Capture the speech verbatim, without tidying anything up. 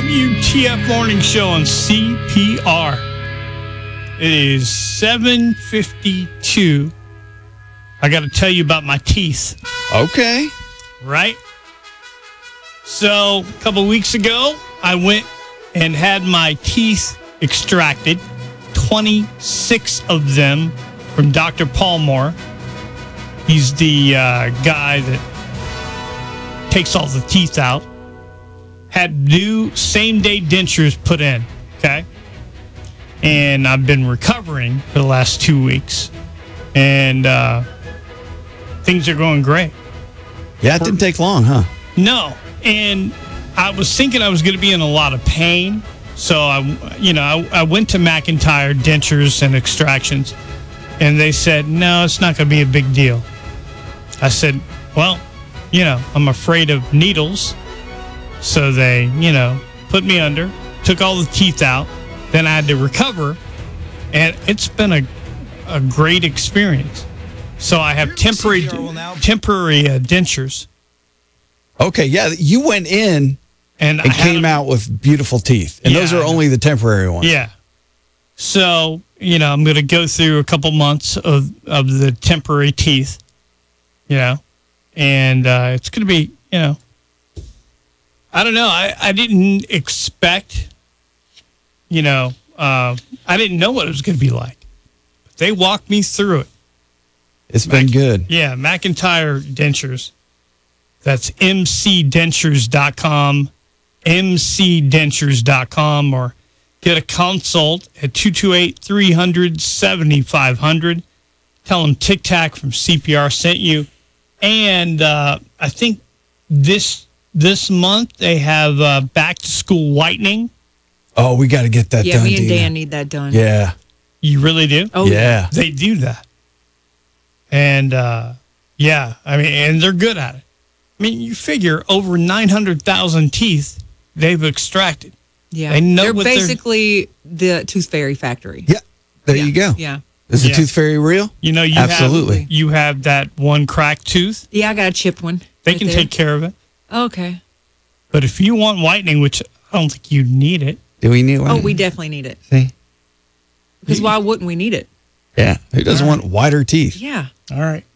W T F Morning Show on C P R. It is seven fifty-two. I got to tell you about my teeth. Okay. Right? So, a couple weeks ago, I went and had my teeth extracted. twenty-six of them from Doctor Palmore. He's the uh, guy that takes all the teeth out. Had new same-day dentures put in, okay? And I've been recovering for the last two weeks. And uh, things are going great. Yeah, it didn't take long, huh? No. And I was thinking I was going to be in a lot of pain. So, I, you know, I, I went to McIntyre Dentures and Extractions. And they said, no, it's not going to be a big deal. I said, well, you know, I'm afraid of needles. So they, you know, put me under, took all the teeth out. Then I had to recover. And it's been a, a great experience. So I have temporary temporary uh, dentures. Okay, yeah, you went in and, and I came out with beautiful teeth. And yeah, those are only the temporary ones. Yeah. So, you know, I'm going to go through a couple months of, of the temporary teeth, you know, and uh, it's going to be, you know, I don't know. I, I didn't expect, you know, uh, I didn't know what it was going to be like. But they walked me through it. It's been Mac- good. Yeah, McIntyre Dentures. That's m c dentures dot com, m c dentures dot com, or get a consult at two two eight, three hundred, seventy-five hundred. Tell them Tic Tac from C P R sent you. And uh, I think this this month they have uh, back-to-school whitening. Oh, we got to get that yeah, done, me and Dina. Dan need that done. Yeah. You really do? Oh, yeah. They do that. And, uh, yeah, I mean, and they're good at it. I mean, you figure over nine hundred thousand teeth they've extracted. Yeah. They know they're what they're- basically the Tooth Fairy factory. Yeah. There yeah. you go. Yeah. Is the Yeah. Tooth Fairy real? You know, you Absolutely. have you have that one cracked tooth. Yeah, I got a chipped one. They right can there. take care of it. Okay. But if you want whitening, which I don't think you need it. Do we need one? Oh, we definitely need it. See? Because why wouldn't we need it? Yeah. Who doesn't want whiter teeth? Yeah. All right.